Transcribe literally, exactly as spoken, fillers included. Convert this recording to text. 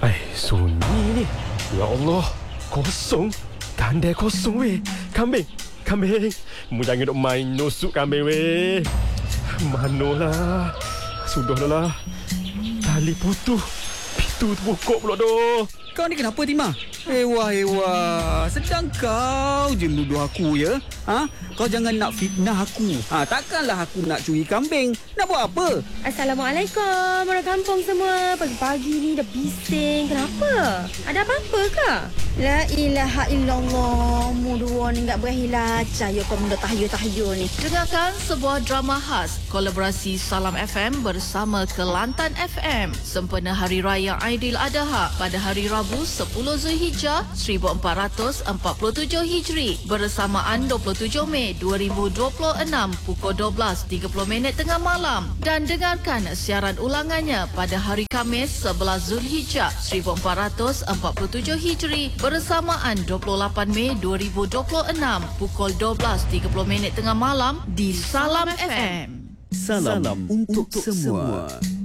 Eh, sunyi ni. Ya Allah, kosong. Kandai kosong weh. Kambing, kambing. Mu jangan duk main nusuk kambing weh. Manolah. Sudahlah lah. Tali putus. Pintu terbuka pula doh. Kau ni kenapa, Timah? Ewa-ewa, sedang kau je menuduh aku ya? Ha? Kau jangan nak fitnah aku. Ha, takkanlah aku nak curi kambing. Nak buat apa? Assalamualaikum orang kampung semua. Pagi-pagi ni dah bising. Kenapa? Ada apa-apa ke? La ilaha illallah. Mu dua ni tak berakhir lacah. Ya kau benda tahayul-tahayul ni. Dengarkan sebuah drama khas kolaborasi Salam F M bersama Kelantan F M sempena Hari Raya Aidiladha pada hari Rabu sepuluh Zulhijjah seribu empat ratus empat puluh tujuh Hijri bersamaan dua puluh tujuh Mei dua ribu dua puluh enam pukul dua belas tiga puluh minit tengah malam dan dengarkan siaran ulangannya pada hari Khamis sebelas Zulhijjah seribu empat ratus empat puluh tujuh Hijri bersamaan dua puluh lapan Mei dua ribu dua puluh enam pukul dua belas tiga puluh minit tengah malam di Salam F M. Salam, Salam untuk, untuk semua. semua.